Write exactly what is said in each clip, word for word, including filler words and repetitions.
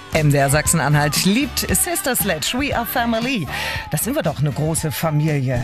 M D R Sachsen-Anhalt liebt Sister Sledge, We Are Family. Das sind wir doch, eine große Familie.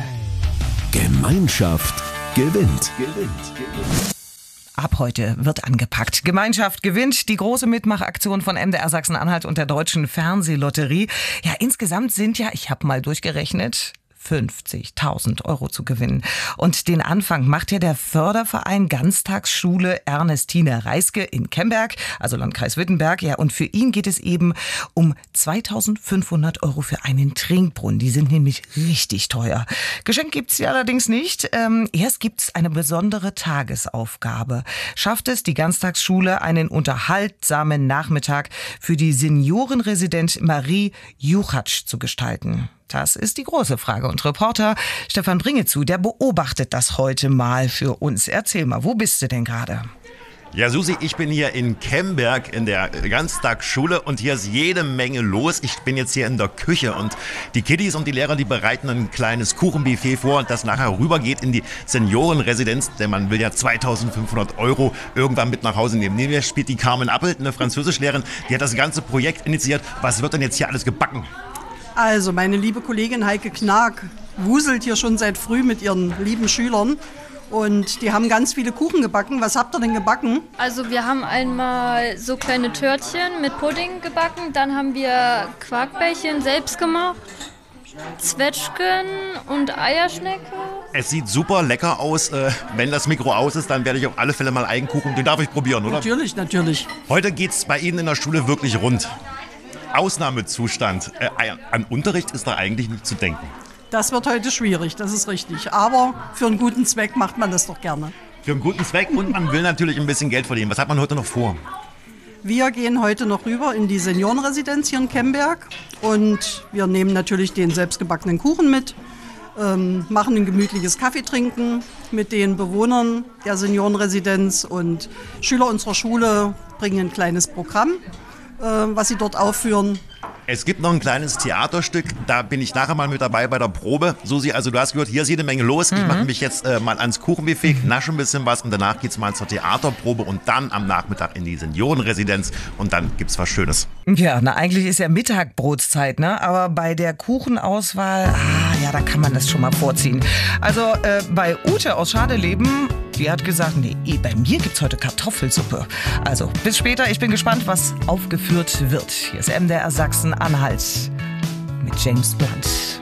Gemeinschaft gewinnt. gewinnt. gewinnt. Ab heute wird angepackt. Gemeinschaft gewinnt, die große Mitmachaktion von M D R Sachsen-Anhalt und der Deutschen Fernsehlotterie. Ja, insgesamt sind ja, ich habe mal durchgerechnet, fünfzigtausend Euro zu gewinnen. Und den Anfang macht ja der Förderverein Ganztagsschule Ernestine Reiske in Kemberg, also Landkreis Wittenberg. Ja, und für ihn geht es eben um zweitausendfünfhundert Euro für einen Trinkbrunnen. Die sind nämlich richtig teuer. Geschenk gibt's ja allerdings nicht. Ähm, erst gibt's eine besondere Tagesaufgabe. Schafft es die Ganztagsschule, einen unterhaltsamen Nachmittag für die Seniorenresident Marie Juchatsch zu gestalten? Das ist die große Frage. Und Reporter Stefan Bringezu, der beobachtet das heute mal für uns. Erzähl mal, wo bist du denn gerade? Ja, Susi, ich bin hier in Kemberg in der Ganztagsschule und hier ist jede Menge los. Ich bin jetzt hier in der Küche und die Kiddies und die Lehrer, die bereiten ein kleines Kuchenbuffet vor, das nachher rübergeht in die Seniorenresidenz, denn man will ja zweitausendfünfhundert Euro irgendwann mit nach Hause nehmen. Neben mir spielt die Carmen Appelt, eine Französischlehrerin, die hat das ganze Projekt initiiert. Was wird denn jetzt hier alles gebacken? Also, meine liebe Kollegin Heike Knag wuselt hier schon seit früh mit ihren lieben Schülern und die haben ganz viele Kuchen gebacken. Was habt ihr denn gebacken? Also wir haben einmal so kleine Törtchen mit Pudding gebacken, dann haben wir Quarkbällchen selbst gemacht, Zwetschgen und Eierschnecke. Es sieht super lecker aus. Äh, wenn das Mikro aus ist, dann werde ich auf alle Fälle mal einen Kuchen, den darf ich probieren, oder? Natürlich, natürlich. Heute geht's bei Ihnen in der Schule wirklich rund. Ausnahmezustand. Äh, an Unterricht ist da eigentlich nicht zu denken. Das wird heute schwierig, das ist richtig. Aber für einen guten Zweck macht man das doch gerne. Für einen guten Zweck und man will natürlich ein bisschen Geld verdienen. Was hat man heute noch vor? Wir gehen heute noch rüber in die Seniorenresidenz hier in Kemberg und wir nehmen natürlich den selbstgebackenen Kuchen mit, ähm, machen ein gemütliches Kaffeetrinken mit den Bewohnern der Seniorenresidenz und Schüler unserer Schule bringen ein kleines Programm, was sie dort aufführen. Es gibt noch ein kleines Theaterstück, da bin ich nachher mal mit dabei bei der Probe. Susi, also du hast gehört, hier ist jede Menge los. Mhm. Ich mache mich jetzt äh, mal ans Kuchenbuffet, nasche ein bisschen was und danach geht's mal zur Theaterprobe und dann am Nachmittag in die Seniorenresidenz und dann gibt's was Schönes. Ja, na eigentlich ist ja Mittagbrotzeit, ne? Aber bei der Kuchenauswahl, ah ja, da kann man das schon mal vorziehen. Also äh, bei Ute aus Schadeleben, die hat gesagt, nee, bei mir gibt's heute Kartoffelsuppe. Also bis später, ich bin gespannt, was aufgeführt wird. Hier ist M D R Sachsen-Anhalt mit James Blunt.